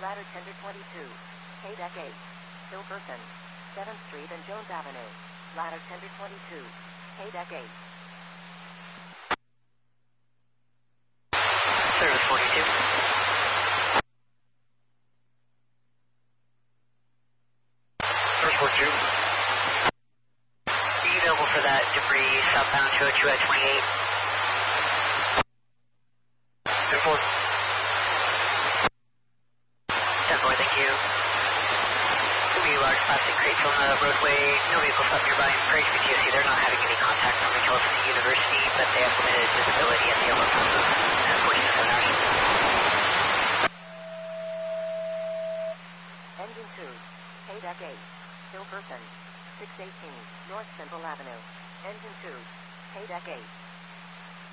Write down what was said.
ladder tender 22, K-Deck 8, Hilkerson, 7th Street and Jones Avenue, ladder tender 22, K-Deck 8. Service 42. Service 42. Be available for that debris southbound 202 at 28. Service 4. Definitely, thank you. Could be a large plastic crates on the roadway. No vehicles up nearby. Praise BTSC. They're not having any contact from the California University, but they have limited visibility at the yellow passes. And 47 hours. Engine 2, K-Deck 8, Hilkerson, 618, North Central Avenue. Engine 2, K-Deck 8.